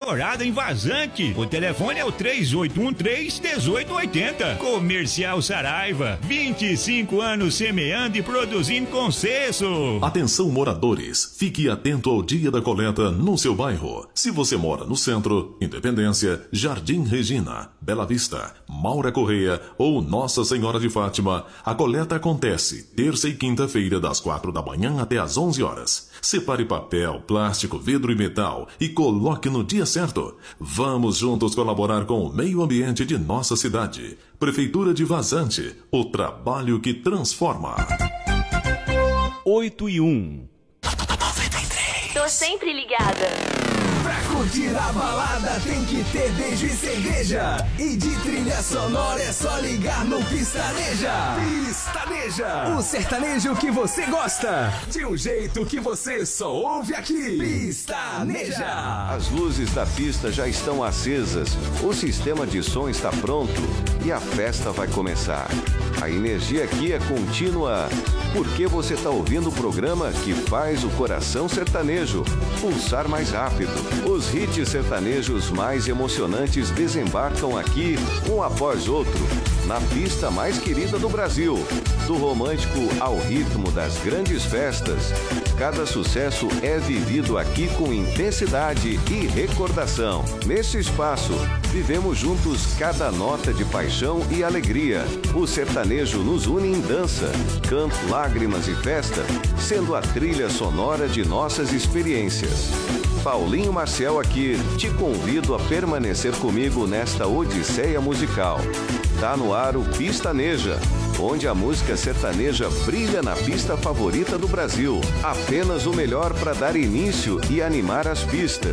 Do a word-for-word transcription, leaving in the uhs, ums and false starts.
estourada em Vazante. O telefone é o três oito um três, um oito oito zero. Comercial Saraiva, vinte e cinco anos semeando e produzindo com sucesso. Atenção moradores, fique atento ao dia da coleta no seu bairro. Se você mora no centro, Independência, Jardim Regina, Bela Vista, Maura Correia ou Nossa Senhora de Fátima, a coleta acontece terça e quinta-feira das quatro da manhã até às onze horas. Separe papel, plástico, vidro e metal e coloque no dia certo. Vamos juntos colaborar com o meio ambiente de nossa cidade. Prefeitura de Vazante, o trabalho que transforma. oito e um. Tô sempre ligada. Pra curtir a balada tem que ter beijo e cerveja. E de trilha sonora é só ligar no Pistaneja. Pistaneja, o sertanejo que você gosta, de um jeito que você só ouve aqui. Pistaneja. As luzes da pista já estão acesas, o sistema de som está pronto e a festa vai começar. A energia aqui é contínua, porque você está ouvindo o programa que faz o coração sertanejo pulsar mais rápido. Os hits sertanejos mais emocionantes desembarcam aqui, um após outro, na pista mais querida do Brasil. Do romântico ao ritmo das grandes festas, cada sucesso é vivido aqui com intensidade e recordação. Nesse espaço, vivemos juntos cada nota de paixão e alegria. O sertanejo nos une em dança, canto, lágrimas e festa, sendo a trilha sonora de nossas experiências. Paulinho Marcel aqui, te convido a permanecer comigo nesta odisseia musical. Tá no ar o Pistaneja, onde a música sertaneja brilha na pista favorita do Brasil. Apenas o melhor para dar início e animar as pistas.